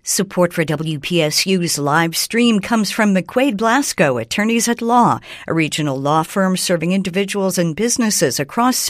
Support for WPSU's live stream comes from McQuaid Blasco, Attorneys at Law, a regional law firm serving individuals and businesses across